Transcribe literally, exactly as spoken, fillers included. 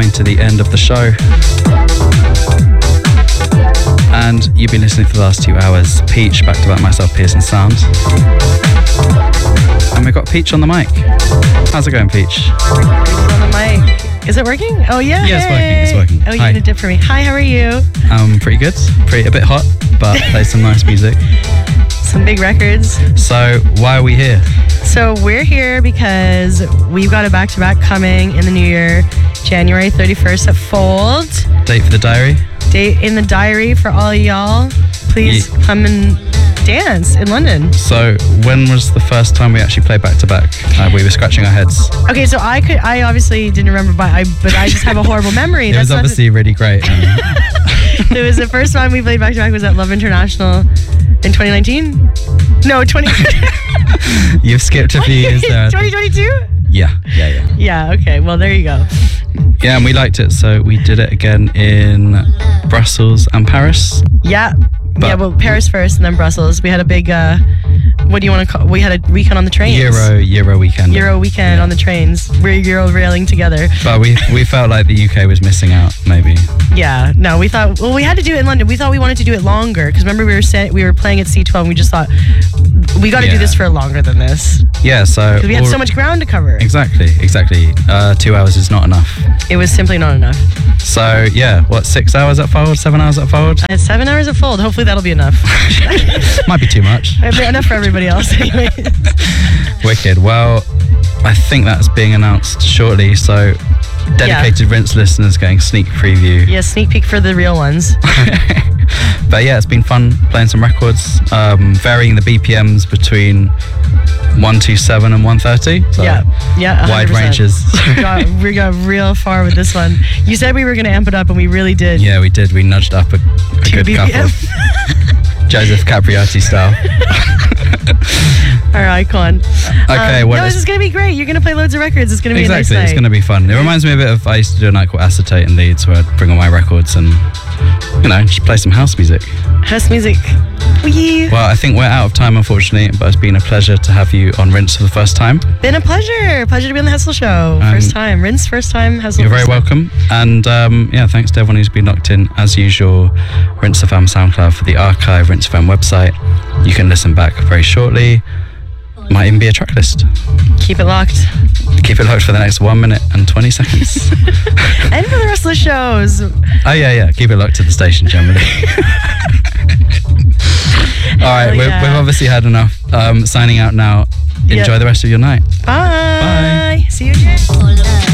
coming to the end of the show. And you've been listening for the last two hours. Peach, back to back myself, Pearson Sound. And we've got Peach on the mic. How's it going, Peach? On the mic. Is it working? Oh, yeah. Yeah, it's working. It's working. Oh, you did it for me. Hi, how are you? Um, pretty good. Pretty a bit hot, but play some nice music. Some big records. So, why are we here? So, we're here because we've got a back-to-back coming in the new year, January thirty-first at Fold. Date for the diary? Date in the diary for all y'all. Please yeah. come and dance in London. So when was the first time we actually played back to back? Uh, we were scratching our heads. Okay, so I could, I obviously didn't remember, but I, but I just have a horrible memory. It That's was obviously the, really great. It was the first time we played back to back was at Love International in twenty nineteen. No, twenty. You've skipped a few years there. twenty twenty-two. Yeah, yeah, yeah. Yeah. Okay. Well, there you go. Yeah, and we liked it, so we did it again in Brussels and Paris. Yeah. But yeah, well, Paris first and then Brussels. We had a big, uh, what do you want to call, we had a weekend on the trains. Euro, Euro weekend. Euro weekend yeah. on the trains. We're Euro railing together. But we we felt like the U K was missing out, maybe. Yeah, no, we thought, well, we had to do it in London. We thought we wanted to do it longer, because remember we were set, we were playing at C twelve and we just thought, we got to yeah. do this for longer than this. Yeah, so. Because we had so much ground to cover. Exactly, exactly. Uh, two hours is not enough. It was simply not enough. So, yeah, what, six hours at Fold, seven hours at Fold? I had seven hours at Fold. Hopefully that'll be enough. Might be too much. Enough for everybody else. Wicked. Well, I think that's being announced shortly, so dedicated yeah. Rinse listeners getting sneak preview. Yeah, sneak peek for the real ones. But yeah, it's been fun playing some records, um, varying the B P Ms between one twenty-seven and one thirty. So yeah, yeah, wide ranges. we, got, we got real far with this one. You said we were going to amp it up, and we really did. Yeah, we did. We nudged up a, a good B P M. Couple. Joseph Capriati style. Our icon. Okay, um, well, no, this is going to be great. You're going to play loads of rerecords. It's going to be exactly, a nice it's going to be fun. It reminds me a bit of, I used to do a night called Acetate in Leeds where I'd bring all my records and, you know, just play some house music. House music. Wee. Well, I think we're out of time, unfortunately, but it's been a pleasure to have you on Rinse for the first time. Been a pleasure. Pleasure to be on the Hessel Show. Um, first time. Rinse, first time. Hessel. You're very time. welcome. And um, yeah, thanks to everyone who's been locked in. As usual, Rinse F M SoundCloud for the archive, Rinse F M website. You can listen back very shortly. Might even be a track list. Keep it locked. Keep it locked for the next one minute and twenty seconds. And for the rest of the shows. Oh yeah, yeah. Keep it locked to the station generally. All right, yeah. we've obviously had enough. Um, signing out now. Enjoy yep. the rest of your night. Bye. Bye. See you again.